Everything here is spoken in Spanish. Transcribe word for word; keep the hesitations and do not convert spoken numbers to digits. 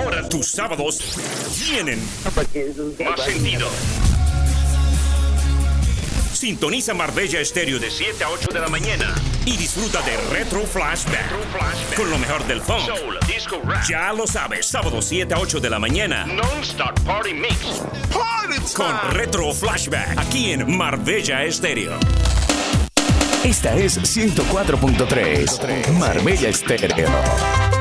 Ahora tus sábados tienen más sentido. Sintoniza Marbella Estéreo de siete a ocho de la mañana y disfruta de Retro Flashback, Retro Flashback. Con lo mejor del funk, soul, disco, rap. Ya lo sabes, sábado siete a ocho de la mañana. Non-Stop Party Mix. Party time. Con Retro Flashback, aquí en Marbella Estéreo. Esta es ciento cuatro punto tres Marbella Estéreo.